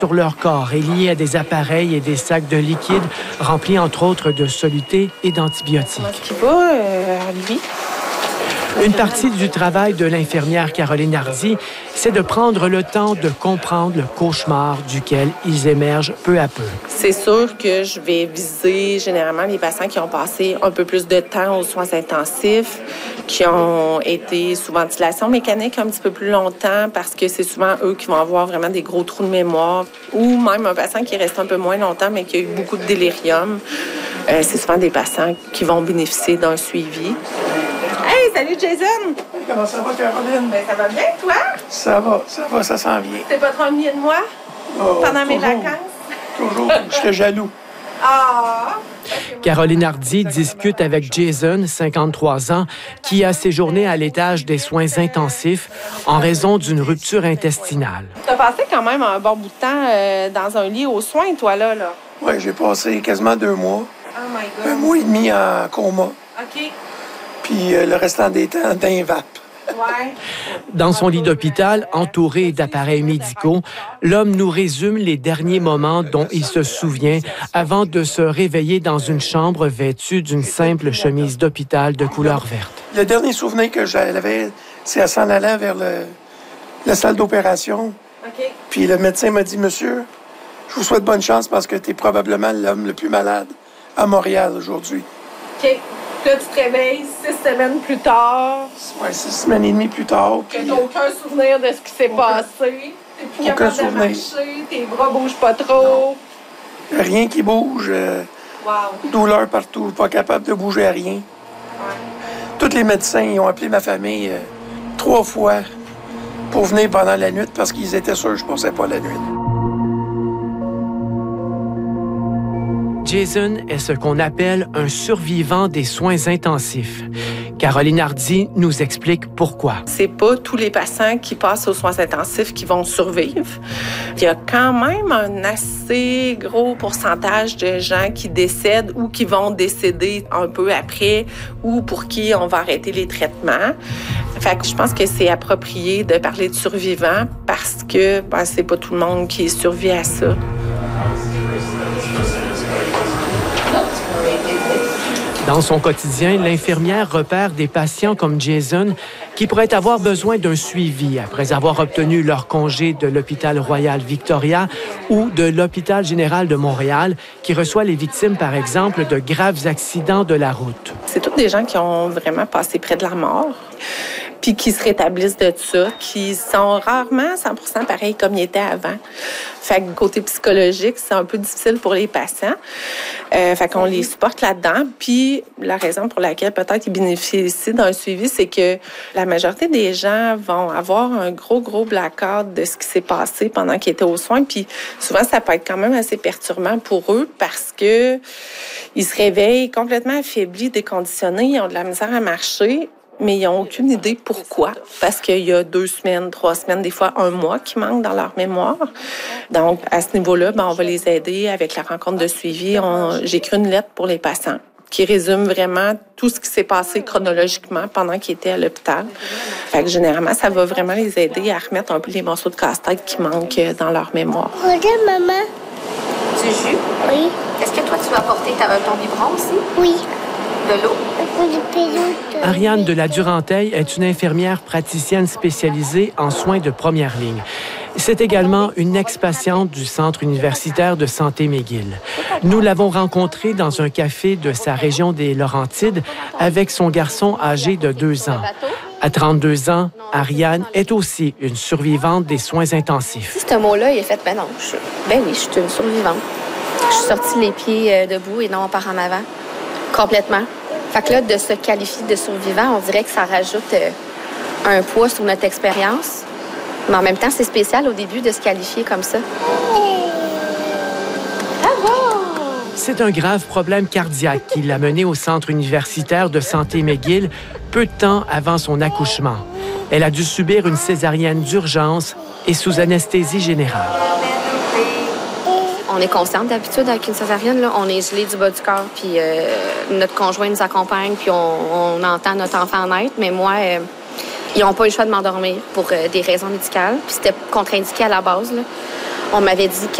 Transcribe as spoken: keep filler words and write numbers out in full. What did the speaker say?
sur leur corps est liée à des appareils et des sacs de liquide remplis entre autres de solutés et d'antibiotiques. Est-ce qu'il va, euh, lui? Une partie du travail de l'infirmière Caroline Hardy, c'est de prendre le temps de comprendre le cauchemar duquel ils émergent peu à peu. C'est sûr que je vais viser généralement les patients qui ont passé un peu plus de temps aux soins intensifs, qui ont été sous ventilation mécanique un petit peu plus longtemps parce que c'est souvent eux qui vont avoir vraiment des gros trous de mémoire, ou même un patient qui reste un peu moins longtemps mais qui a eu beaucoup de délirium. Euh, c'est souvent des patients qui vont bénéficier d'un suivi. Hey, salut Jason! Hey, comment ça va, Caroline? Ben, ça va bien, toi? Ça va, ça va, ça s'en vient. T'es pas trop ennuyé de moi Oh, pendant mes toujours, vacances? Toujours, j'étais jaloux. Ah! Caroline Hardy discute avec Jason, cinquante-trois ans, qui a séjourné à l'étage des soins intensifs en raison d'une rupture intestinale. T'as passé quand même un bon bout de temps euh, dans un lit aux soins, toi, là, là? Oui, j'ai passé quasiment deux mois. Oh my God! Un mois et demi en coma. OK. Puis euh, le restant des temps, d'un vape. Ouais. Dans son lit d'hôpital, entouré d'appareils médicaux, l'homme nous résume les derniers moments dont il se souvient avant de se réveiller dans une chambre vêtue d'une simple chemise d'hôpital de couleur verte. Le dernier souvenir que j'avais, c'est en s'en allant vers le, la salle d'opération. OK. Puis le médecin m'a dit, monsieur, je vous souhaite bonne chance parce que tu es probablement l'homme le plus malade à Montréal aujourd'hui. OK. Là, tu te réveilles six semaines plus tard. Oui, six semaines et demie plus tard. Que t'as aucun souvenir de ce qui s'est passé. T'es plus Aucun capable souvenir. de marcher, tes bras bougent pas trop. Rien qui bouge. euh, Wow. Douleur partout, pas capable de bouger à rien. Ouais. Tous les médecins ils ont appelé ma famille euh, trois fois pour venir pendant la nuit parce qu'ils étaient sûrs que je ne passais pas la nuit. Jason est ce qu'on appelle un survivant des soins intensifs. Caroline Hardy nous explique pourquoi. C'est pas tous les patients qui passent aux soins intensifs qui vont survivre. Il y a quand même un assez gros pourcentage de gens qui décèdent ou qui vont décéder un peu après ou pour qui on va arrêter les traitements. Fait que je pense que c'est approprié de parler de survivants parce que ben, c'est pas tout le monde qui survit à ça. Dans son quotidien, l'infirmière repère des patients comme Jason qui pourraient avoir besoin d'un suivi après avoir obtenu leur congé de l'hôpital Royal Victoria ou de l'hôpital général de Montréal qui reçoit les victimes, par exemple, de graves accidents de la route. C'est tous des gens qui ont vraiment passé près de la mort, puis qui se rétablissent de ça, qui sont rarement cent pour cent pareils comme ils étaient avant. Fait que côté psychologique, c'est un peu difficile pour les patients. Euh, fait qu'on les supporte là-dedans. Puis la raison pour laquelle peut-être ils bénéficient d'un suivi, c'est que la majorité des gens vont avoir un gros, gros blackout de ce qui s'est passé pendant qu'ils étaient aux soins. Puis souvent, ça peut être quand même assez perturbant pour eux parce que ils se réveillent complètement affaiblis, déconditionnés, ils ont de la misère à marcher. Mais ils n'ont aucune idée pourquoi. Parce qu'il y a deux semaines, trois semaines, des fois un mois qui manque dans leur mémoire. Donc, à ce niveau-là, ben, on va les aider avec la rencontre de suivi. On... J'ai écrit une lettre pour les patients qui résume vraiment tout ce qui s'est passé chronologiquement pendant qu'ils étaient à l'hôpital. Fait que généralement, ça va vraiment les aider à remettre un peu les morceaux de casse-tête qui manquent dans leur mémoire. Regarde, maman. Du jus? Oui. Est-ce que toi, tu vas porter ta, ton biberon aussi? Oui. De l'eau? Ariane de la Durantaille est une infirmière praticienne spécialisée en soins de première ligne. C'est également une ex-patiente du Centre universitaire de santé McGill. Nous l'avons rencontrée dans un café de sa région des Laurentides avec son garçon âgé de deux ans. À trente-deux ans, Ariane est aussi une survivante des soins intensifs. Si ce mot-là, il est fait, ben non, je, ben oui, je suis une survivante. Je suis sortie les pieds euh, debout et non par en avant. Complètement. Fait que là, de se qualifier de survivant, on dirait que ça rajoute euh, un poids sur notre expérience. Mais en même temps, c'est spécial au début de se qualifier comme ça. C'est un grave problème cardiaque qui l'a menée au Centre universitaire de santé McGill peu de temps avant son accouchement. Elle a dû subir une césarienne d'urgence et sous anesthésie générale. On est consciente d'habitude avec une césarienne, là, on est gelé du bas du corps, puis euh, notre conjoint nous accompagne, puis on, on entend notre enfant naître. Mais moi, euh, Ils n'ont pas eu le choix de m'endormir pour euh, des raisons médicales. Puis c'était contre-indiqué à la base, là. On m'avait dit